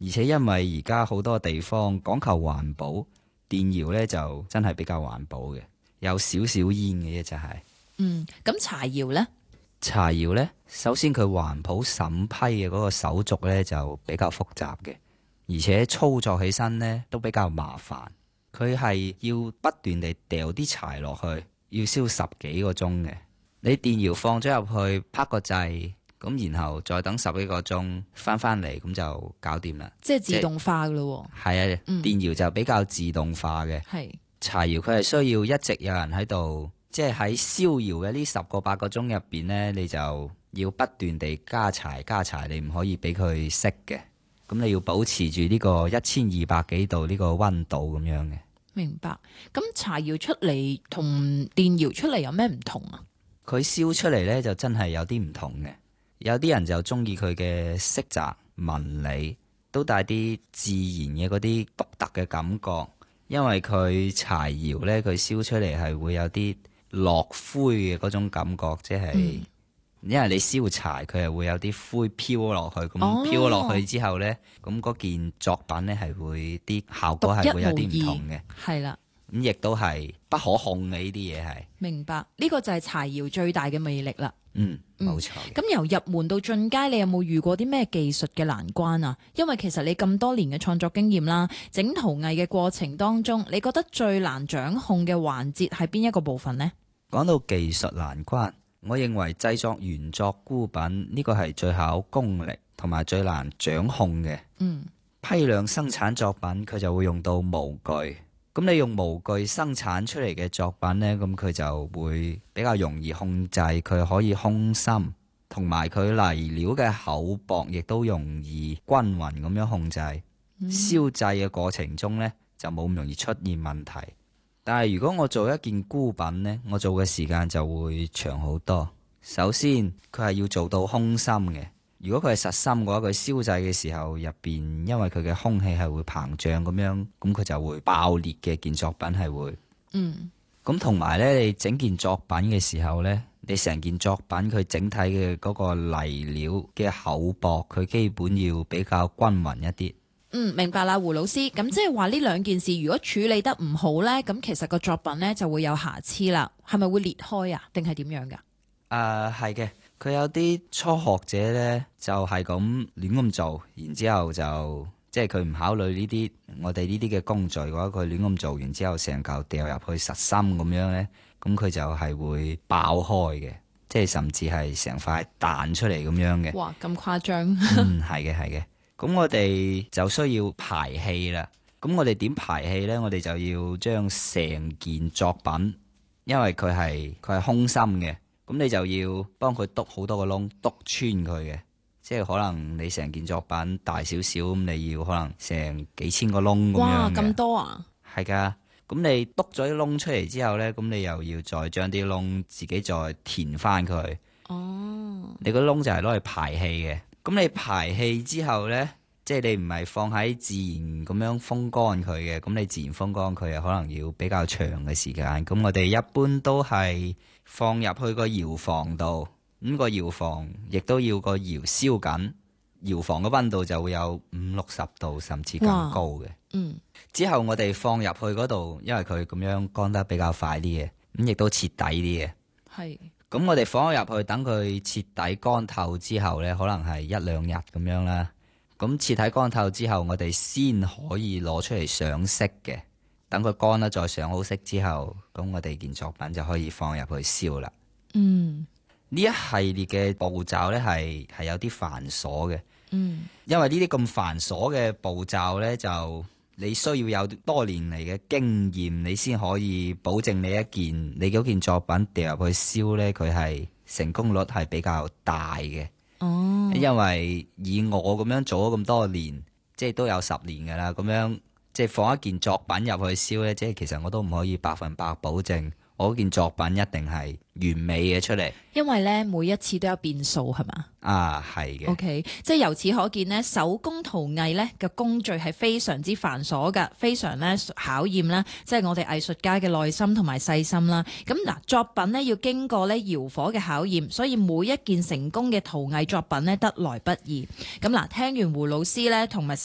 而且因為而家好多地方講求環保，電窯呢就真係比較環保嘅，有少少煙嘅啫，就係。 咁柴窯呢？ 柴窯呢，首先佢環保審批嘅嗰個手續呢就比較複雜嘅，而且操作起身呢都比較麻煩。佢係要不斷地掉啲柴落去，要燒10幾個鐘嘅。你電窯放咗入去，拍個掣，咁然後再等10幾個鐘，翻嚟咁就搞掂啦。 即係自動化噶咯。 係啊，電窯就比較自動化嘅。 係柴窯佢係需要一直有人喺度。即係喺燒窯嘅呢10個8個鐘入邊呢，你就要不斷地加柴，你唔可以俾佢熄嘅。咁你要保持住呢個1200幾度呢個溫度咁樣嘅。 明白。咁柴窯出嚟同電窯出嚟有咩唔同啊？ 佢燒出嚟呢就真係有啲唔同嘅。有啲人就中意佢嘅色澤紋理，都帶啲自然嘅嗰啲獨特嘅感覺。因為佢柴窯呢，佢燒出嚟係會有啲落灰嘅嗰種感覺，即係因為你燒柴，佢係會有啲灰飄落去，咁飄落去之後呢，咁嗰件作品呢係會啲效果係會有啲唔同嘅， 係啦。 咁亦都係不可控嘅呢啲嘢係。 明白，呢個就係柴窯最大嘅魅力啦。 冇錯。 咁由入門到進階，你有冇遇過啲咩技術嘅難關啊？因為其實你咁多年嘅創作經驗啦，整陶藝嘅過程當中，你覺得最難掌控嘅環節係邊一個部分呢？ 講到技術難關，我認為製作原作孤品呢個係最考功力同埋最難掌控嘅。批量生產作品佢就會用到模具，咁你用模具生產出嚟嘅作品呢，咁佢就會比較容易控制，佢可以空心，同埋佢泥料嘅厚薄亦都容易均匀咁樣控制。燒製嘅過程中呢，就冇咁容易出現問題。但係如果我做一件孤品呢，我做嘅時間就會長好多。首先佢係要做到空心嘅，如果佢係實心嘅話，佢燒製嘅時候入邊，因為佢嘅空氣係會膨脹咁樣，咁佢就會爆裂嘅件作品係會。咁同埋呢，你整件作品嘅時候呢，你成件作品佢整體嘅嗰個泥料嘅厚薄，佢基本要比較均勻一啲。 明白啦，胡老師。咁即係話呢兩件事如果處理得唔好呢，咁其實個作品呢就會有瑕疵啦。係咪會裂開啊？定係點樣噶？ 係嘅，佢有啲初學者呢，就係咁亂咁做，然之後就即係佢唔考慮呢啲我哋呢啲嘅工序嘅話，佢亂咁做完之後成嚿掉入去實心咁樣呢，咁佢就係會爆開嘅，即係甚至係成塊彈出嚟咁樣嘅。 哇，咁誇張？ 係嘅。咁我哋就需要排氣啦。咁我哋點排氣呢？我哋就要將成件作品，因為佢係空心嘅，咁你就要幫佢篤好多個窿，篤穿佢嘅。即係可能你成件作品大少少，咁你要可能成幾千個窿咁樣嘅。 哇，咁多啊？ 係噶。咁你篤咗啲窿出嚟之後呢，咁你又要再將啲窿自己再填翻佢。你個窿就係攞嚟排氣嘅。咁你排氣之後呢，即係你唔係放喺自然咁樣風乾佢嘅，咁你自然風乾佢又可能要比較長嘅時間。咁我哋一般都係放入去個窯房度，咁個窯房亦都要個窯燒緊，窯房嘅溫度就會有50-60度甚至更高嘅。之後我哋放入去嗰度，因為佢咁樣乾得比較快啲嘅，咁亦都徹底啲嘅。 係。 咁我哋放咗入去，等佢徹底乾透之後呢，可能係1-2日咁樣啦。咁徹底乾透之後，我哋先可以攞出嚟上色嘅。等佢乾啦，再上好色之後，咁我哋件作品就可以放入去燒啦。呢一系列嘅步驟呢，係有啲繁瑣嘅。因為呢啲咁繁瑣嘅步驟呢，就你需要有多年嚟嘅經驗，你先可以保證你嗰件作品掉入去燒呢，佢係成功率係比較大嘅。因為以我咁樣做咗咁多年，即係都有10年噶啦，咁樣即係放一件作品入去燒呢，即係其實我都唔可以100%保證我嗰件作品一定係完美嘅出嚟。因為呢，每一次都有變數，係嘛？係嘅。OK， 即係由此可見呢，手工陶藝呢嘅工序係非常之繁瑣噶，非常呢考驗啦，即係我哋藝術家嘅耐心同埋細心啦。咁嗱，作品呢要經過呢窯火嘅考驗，所以每一件成功嘅陶藝作品呢得來不易。咁嗱，聽完胡老師呢同埋